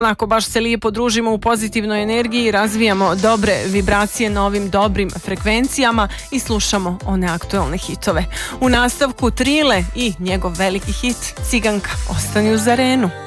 Onako baš se lijepo družimo u pozitivnoj energiji i razvijamo dobre vibracije na ovim dobrim frekvencijama i slušamo one aktuelne hitove. U nastavku Trile i njegov veliki hit Ciganka, ostani uz arenu.